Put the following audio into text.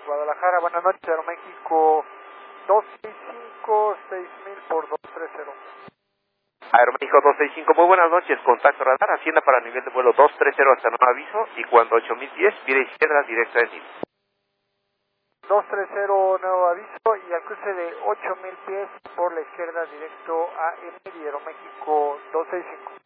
Guadalajara. Buenas noches, Aeroméxico 265, 6000 por 230. Aeroméxico 265, muy buenas noches, contacto radar, Hacienda para nivel de vuelo 230 hasta nuevo aviso, y cuando 8010, vía izquierda directa de NIL. 230 nuevo aviso y al cruce de 8000 pies por la izquierda directo a Aeroméxico 265.